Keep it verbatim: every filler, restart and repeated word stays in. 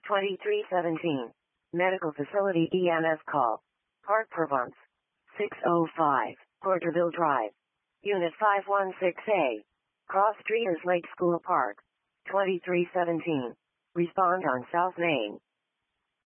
twenty-three seventeen. Medical Facility E M S call. Park Provence. six oh five, Porterville Drive. Unit five one six A. Cross Streeters Lake School Park. twenty-three seventeen. Respond on South Main.